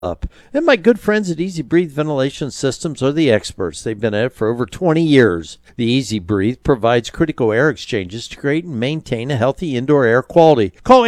up. And my good friends at Easy Breathe Ventilation Systems are the experts. They've been at it for over 20 years. The Easy Breathe provides critical air exchanges to create and maintain a healthy indoor air quality. Call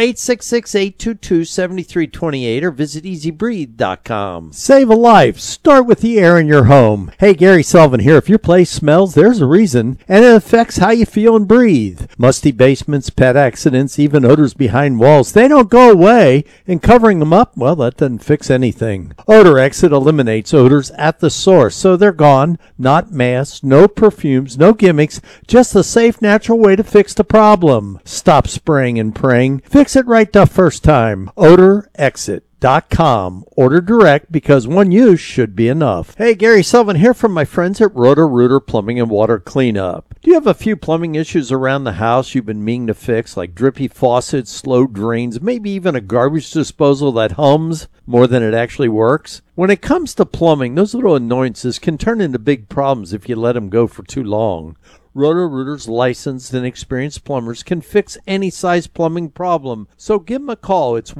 866-822-7328 or visit easybreathe.com. Save a life. Start with the air in your home. Hey, Gary Sullivan here. If your place smells, there's a reason, and it affects how you feel and breathe. Musty basements, pet accidents, even odors behind walls, they don't go away, and covering them up, well, that doesn't fix anything. Odor Exit eliminates odors at the source, so they're gone. Not masks, no perfumes, no gimmicks, just a safe, natural way to fix the problem. Stop spraying and praying. Fix it right the first time. Odor Exit. .com. Order direct because one use should be enough. Hey, Gary Sullivan here from my friends at Roto-Rooter Plumbing and Water Cleanup. Do you have a few plumbing issues around the house you've been meaning to fix, like drippy faucets, slow drains, maybe even a garbage disposal that hums more than it actually works? When it comes to plumbing, those little annoyances can turn into big problems if you let them go for too long. Roto-Rooter's licensed and experienced plumbers can fix any size plumbing problem. So give them a call. It's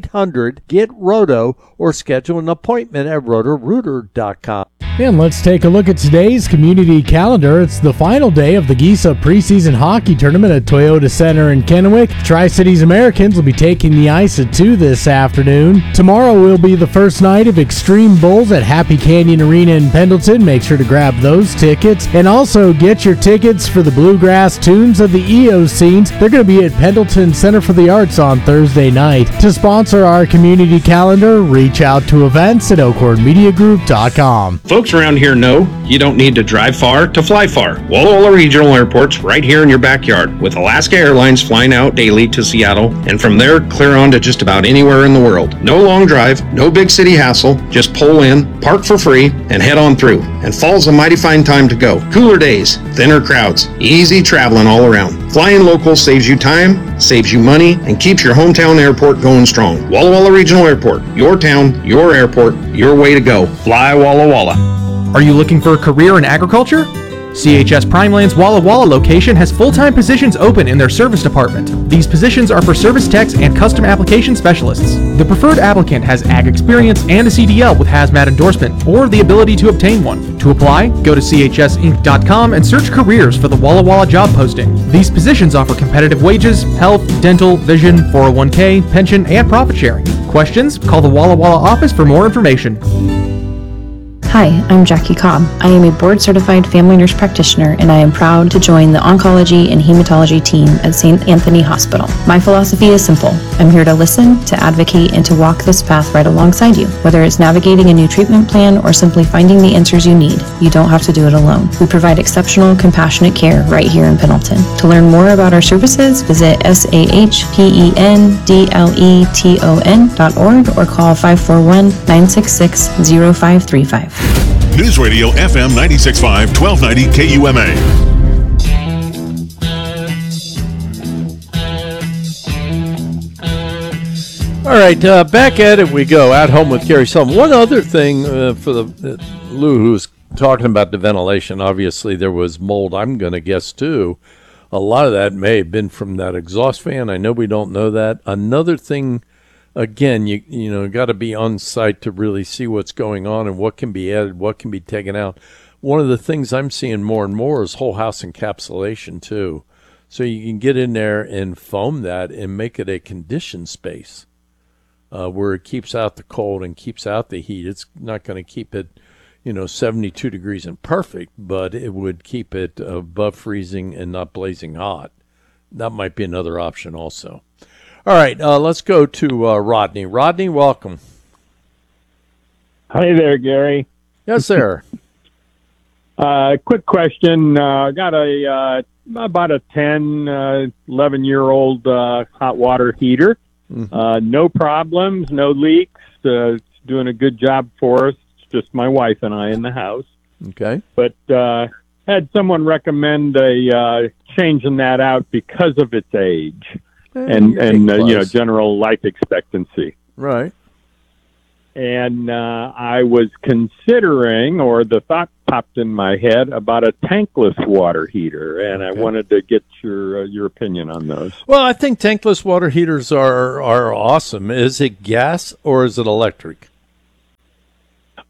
1-800-GET-ROTO or schedule an appointment at rotorooter.com. And let's take a look at today's community calendar. It's the final day of the GISA preseason hockey tournament at Toyota Center in Kennewick. Tri-Cities Americans will be taking the ice at 2 this afternoon. Tomorrow will be the first night of Extreme Bowls at Happy Canyon Arena in Pendleton. Make sure to grab those tickets. And also get your tickets for the Bluegrass Tunes of the Eocenes. They're going to be at Pendleton Center for the Arts on Thursday night. To sponsor our community calendar, reach out to events at oakhornmediagroup.com. Folks around here know you don't need to drive far to fly far. Walla Walla Regional Airport's right here in your backyard, with Alaska Airlines flying out daily to Seattle, and from there clear on to just about anywhere in the world. No long drive, no big city hassle, just pull in, park for free, and head on through. And fall's a mighty fine time to go. Cooler days, thinner crowds, easy traveling all around. Flying local saves you time, saves you money, and keeps your hometown airport going strong. Walla Walla Regional Airport, your town, your airport, your way to go. Fly Walla Walla. Are you looking for a career in agriculture? CHS Primeland's Walla Walla location has full-time positions open in their service department. These positions are for service techs and custom application specialists. The preferred applicant has ag experience and a CDL with hazmat endorsement or the ability to obtain one. To apply, go to chsinc.com and search careers for the Walla Walla job posting. These positions offer competitive wages, health, dental, vision, 401k, pension, and profit sharing. Questions? Call the Walla Walla office for more information. Hi, I'm Jackie Cobb. I am a board-certified family nurse practitioner, and I am proud to join the oncology and hematology team at St. Anthony Hospital. My philosophy is simple. I'm here to listen, to advocate, and to walk this path right alongside you. Whether it's navigating a new treatment plan or simply finding the answers you need, you don't have to do it alone. We provide exceptional, compassionate care right here in Pendleton. To learn more about our services, visit SAHPENDLETON.org or call 541-966-0535. News Radio FM 96.5, 1290 KUMA. All right, back at it we go. At Home with Gary Sullivan. One other thing for the Lou, who's talking about the ventilation. Obviously, there was mold. I'm going to guess too. A lot of that may have been from that exhaust fan. I know we don't know that. Another thing. Again, you know, got to be on site to really see what's going on and what can be added, what can be taken out. One of the things I'm seeing more and more is whole house encapsulation too. So you can get in there and foam that and make it a conditioned space where it keeps out the cold and keeps out the heat. It's not going to keep it, 72 degrees and perfect, but it would keep it above freezing and not blazing hot. That might be another option also. All right, let's go to Rodney. Rodney, welcome. Hi there, Gary. Yes, sir. Quick question. I got about a 10, 11-year-old hot water heater. Mm-hmm. No problems, no leaks. It's doing a good job for us. It's just my wife and I in the house. Okay. But had someone recommend changing that out because of its age. And general life expectancy. Right. And I was considering, or the thought popped in my head about a tankless water heater, and I wanted to get your opinion on those. Well, I think tankless water heaters are awesome. Is it gas or is it electric?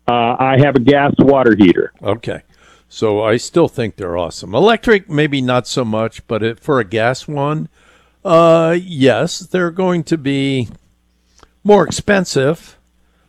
I have a gas water heater. Okay. So I still think they're awesome. Electric, maybe not so much, but for a gas one, yes, they're going to be more expensive.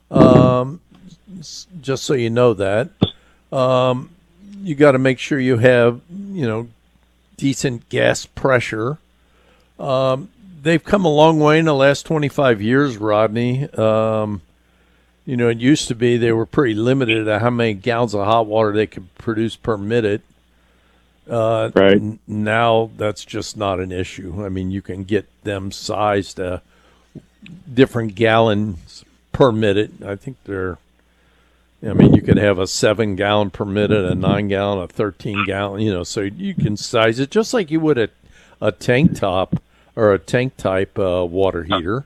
Just so you know that. You got to make sure you have, decent gas pressure. They've come a long way in the last 25 years, Rodney. It used to be they were pretty limited at how many gallons of hot water they could produce per minute. Right. Now that's just not an issue. I mean, you can get them sized different gallons per minute. I think you could have a 7-gallon per minute, a 9-gallon, a 13-gallon, so you can size it just like you would a tank top or a tank type water heater.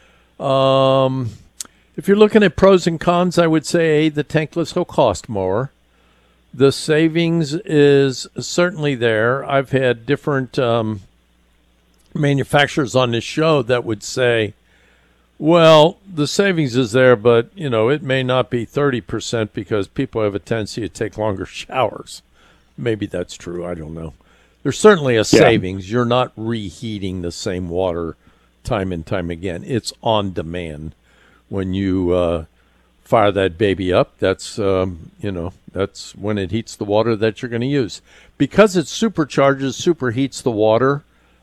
If you're looking at pros and cons, I would say the tankless will cost more. The savings is certainly there. I've had different manufacturers on this show that would say, well, the savings is there, but, it may not be 30% because people have a tendency to take longer showers. Maybe that's true. I don't know. There's certainly a savings. You're not reheating the same water time and time again. It's on demand. When you fire that baby up, that's that's when it heats the water that you're going to use. Because it superheats the water.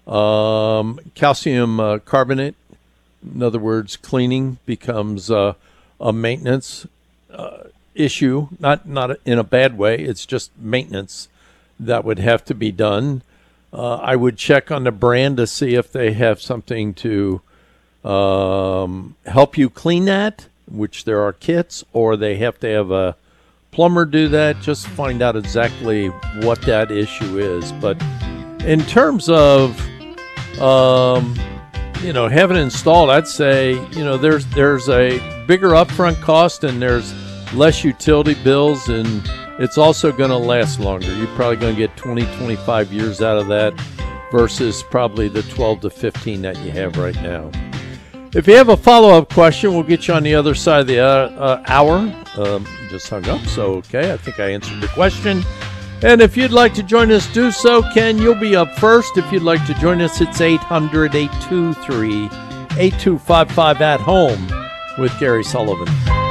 Calcium carbonate, in other words, cleaning becomes a maintenance issue. Not in a bad way. It's just maintenance that would have to be done. I would check on the brand to see if they have something to help you clean that, which there are kits, or they have to have a plumber do that. Just find out exactly what that issue is. But in terms of having it installed, I'd say there's a bigger upfront cost and there's less utility bills, and it's also going to last longer. You're probably going to get 20-25 years out of that versus probably the 12 to 15 that you have right now. If you have a follow-up question, we'll get you on the other side of the hour. Just hung up, so okay, I think I answered the question. And if you'd like to join us, do so. Ken, you'll be up first. If you'd like to join us, it's 800-823-8255 at home with Gary Sullivan.